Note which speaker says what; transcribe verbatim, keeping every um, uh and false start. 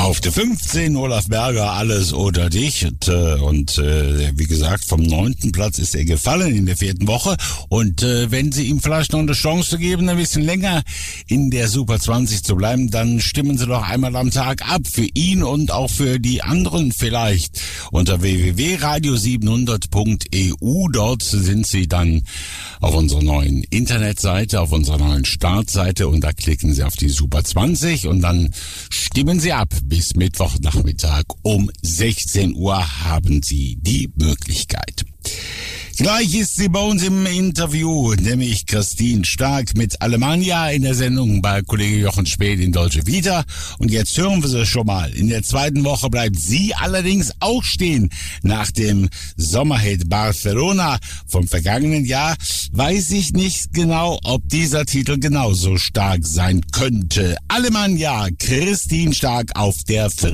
Speaker 1: Auf der fünfzehn Olaf Berger, Alles oder dich. Und, äh, und äh, wie gesagt, vom neunten Platz ist er gefallen in der vierten Woche. Und äh, wenn Sie ihm vielleicht noch eine Chance geben, ein bisschen länger in der Super zwanzig zu bleiben, dann stimmen Sie doch einmal am Tag ab. Für ihn und auch für die anderen vielleicht. Unter w w w punkt radio siebenhundert punkt e u. Dort sind Sie dann auf unserer neuen Internetseite, auf unserer neuen Startseite. Und da klicken Sie auf die Super zwanzig und dann stimmen Sie ab. Bis Mittwochnachmittag um sechzehn Uhr haben Sie die Möglichkeit. Gleich ist sie bei uns im Interview, nämlich Christine Stark mit Alemannia in der Sendung bei Kollege Jochen Späth in Dolce Vita. Und jetzt hören wir sie schon mal. In der zweiten Woche bleibt sie allerdings auch stehen. Nach dem Sommerhit Barcelona vom vergangenen Jahr weiß ich nicht genau, ob dieser Titel genauso stark sein könnte. Alemannia, Christine Stark auf der